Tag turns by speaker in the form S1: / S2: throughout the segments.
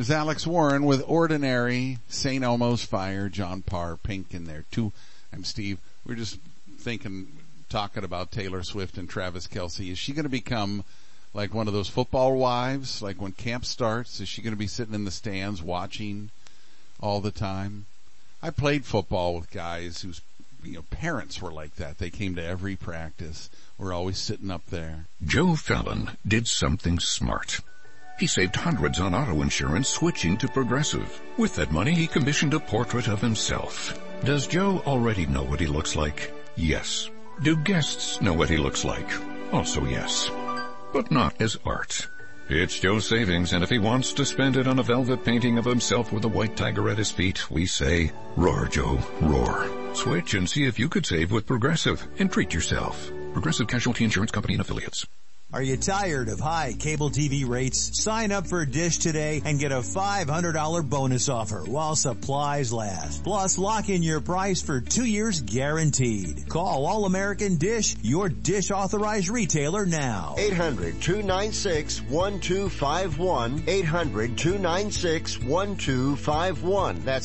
S1: There's Alex Warren with Ordinary, St. Elmo's Fire, John Parr, Pink in there too. I'm Steve. We're just talking about Taylor Swift and Travis Kelce. Is she going to become like one of those football wives? Like when camp starts, is she going to be sitting in the stands watching all the time? I played football with guys whose parents were like that. They came to every practice. We're always sitting up there.
S2: Joe Fallon did something smart. He saved hundreds on auto insurance switching to Progressive. With that money, he commissioned a portrait of himself. Does Joe already know what he looks like? Yes. Do guests know what he looks like? Also yes. But not as art. It's Joe's savings, and if he wants to spend it on a velvet painting of himself with a white tiger at his feet, we say, roar, Joe, roar. Switch and see if you could save with Progressive and treat yourself. Progressive Casualty Insurance Company and Affiliates.
S3: Are you tired of high cable TV rates? Sign up for Dish today and get a $500 bonus offer while supplies last. Plus, lock in your price for 2 years guaranteed. Call All-American Dish, your Dish authorized retailer now.
S4: 800-296-1251. 800-296-1251. That's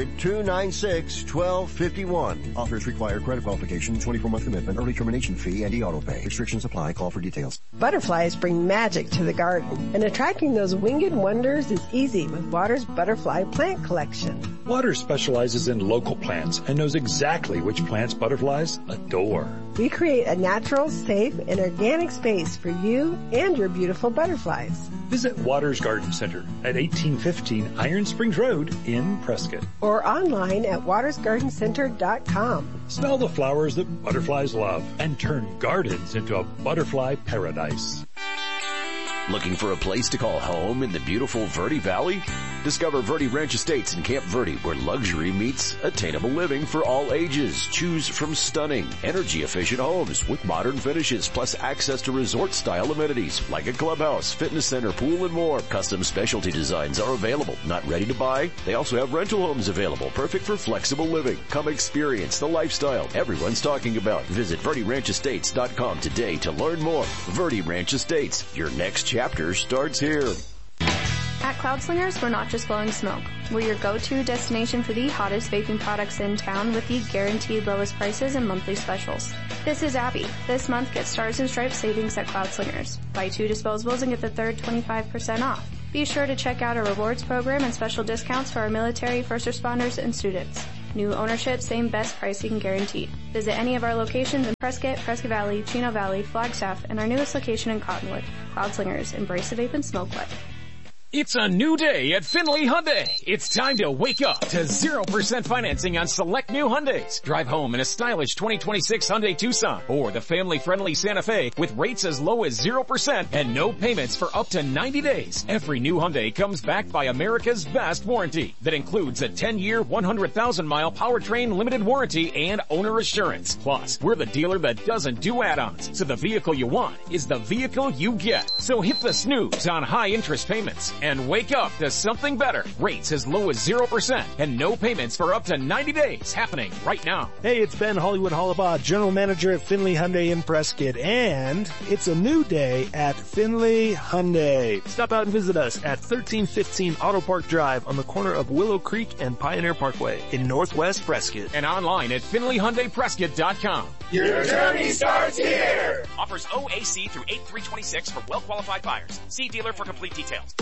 S4: 800-296-1251.
S5: Offers require credit qualification, 24-month commitment, early termination fee, and e-auto pay. Restrictions apply. Call for details.
S6: Butterflies bring magic to the garden, and attracting those winged wonders is easy with Water's Butterfly Plant Collection.
S7: Water specializes in local plants and knows exactly which plants butterflies adore.
S6: We create a natural, safe, and organic space for you and your beautiful butterflies.
S7: Visit Water's Garden Center at 1815 Iron Springs Road in Prescott.
S6: Or online at watersgardencenter.com.
S7: Smell the flowers that butterflies love and turn gardens into a butterfly paradise.
S8: Looking for a place to call home in the beautiful Verde Valley? Discover Verde Ranch Estates in Camp Verde, where luxury meets attainable living for all ages. Choose from stunning, energy-efficient homes with modern finishes, plus access to resort-style amenities like a clubhouse, fitness center, pool, and more. Custom specialty designs are available. Not ready to buy? They also have rental homes available, perfect for flexible living. Come experience the lifestyle everyone's talking about. Visit VerdeRanchEstates.com today to learn more. Verde Ranch Estates, your next chapter starts here.
S9: At Cloud Slingers, we're not just blowing smoke. We're your go-to destination for the hottest vaping products in town with the guaranteed lowest prices and monthly specials. This is Abby. This month, get Stars and Stripes savings at Cloud Slingers. Buy 2 disposables and get the third 25% off. Be sure to check out our rewards program and special discounts for our military, first responders, and students. New ownership, same best pricing guaranteed. Visit any of our locations in Prescott, Prescott Valley, Chino Valley, Flagstaff, and our newest location in Cottonwood. Cloud Slingers, embrace the vape and smoke life.
S10: It's a new day at Findlay Hyundai. It's time to wake up to 0% financing on select new Hyundais. Drive home in a stylish 2026 Hyundai Tucson or the family-friendly Santa Fe with rates as low as 0% and no payments for up to 90 days. Every new Hyundai comes backed by America's best warranty that includes a 10-year, 100,000-mile powertrain limited warranty and owner assurance. Plus, we're the dealer that doesn't do add-ons, so the vehicle you want is the vehicle you get. So hit the snooze on high interest payments and wake up to something better. Rates as low as 0% and no payments for up to 90 days happening right now.
S11: Hey, it's Ben Hollywood Hollabaugh, General Manager at Findlay Hyundai in Prescott, and it's a new day at Findlay Hyundai. Stop out and visit us at 1315 Auto Park Drive on the corner of Willow Creek and Pioneer Parkway in Northwest Prescott.
S10: And online at FindlayHyundaiPrescott.com.
S12: Your journey starts here!
S13: Offers OAC through 8326 for well-qualified buyers. See dealer for complete details.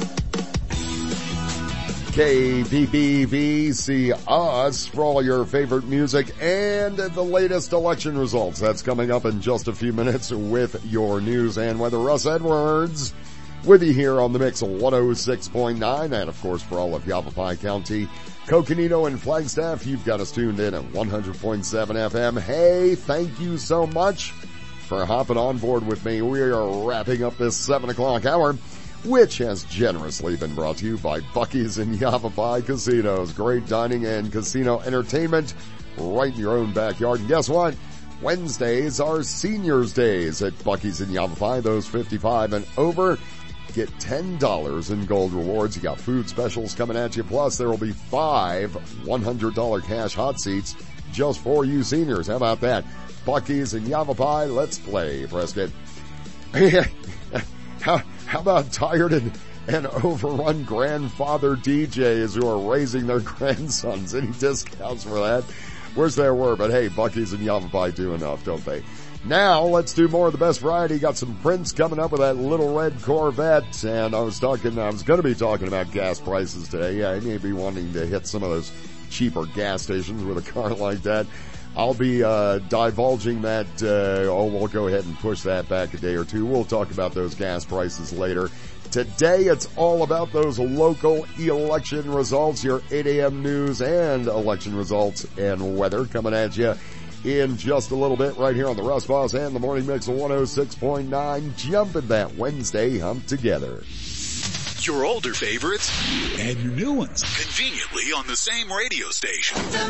S14: KPPV, see us for all your favorite music and the latest election results. That's coming up in just a few minutes with your news and weather. Russ Edwards with you here on the Mix 106.9, and of course for all of Yavapai County, Coconino and Flagstaff, you've got us tuned in at 100.7 FM. Hey, thank you so much for hopping on board with me. We are wrapping up this 7 o'clock hour, which has generously been brought to you by Buc-ee's and Yavapai Casinos. Great dining and casino entertainment right in your own backyard. And guess what? Wednesdays are Seniors Days at Buc-ee's and Yavapai. Those 55 and over get $10 in gold rewards. You got food specials coming at you. Plus, there will be 5 $100 cash hot seats just for you seniors. How about that? Buc-ee's and Yavapai. Let's play, Prescott. How about tired and overrun grandfather DJs who are raising their grandsons. Any discounts for that? Wish there were, but hey, Buc-ee's and Yavapai do enough, don't they? Now, let's do more of the best variety. Got some Prince coming up with that little red Corvette, and I was going to be talking about gas prices today. Yeah, I may be wanting to hit some of those cheaper gas stations with a car like that. I'll be divulging that. We'll go ahead and push that back a day or two. We'll talk about those gas prices later. Today, it's all about those local election results, your 8 a.m. news and election results and weather coming at you in just a little bit right here on the Russ Boss and the Morning Mix of 106.9. Jumping that Wednesday hump together.
S15: Your older favorites and your new ones conveniently on the same radio station.